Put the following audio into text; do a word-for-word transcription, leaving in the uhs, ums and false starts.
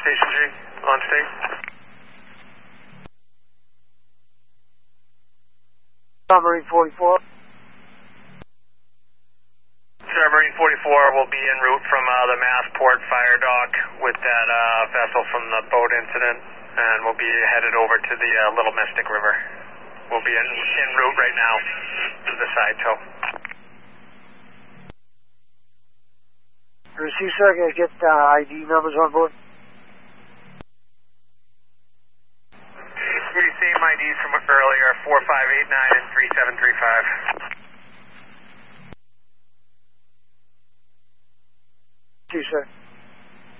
Station G, on state. Submarine forty-four. Sure, Marine forty-four will be en route from uh, the Massport fire dock with that uh, vessel from the boat incident, and we'll be headed over to the uh, Little Mystic River. We'll be en, en route right now to the side tow. Receive, sir. Can I get uh, I D numbers on board? The same I Ds from earlier, four five eight nine and three seven three five. Receive, sir.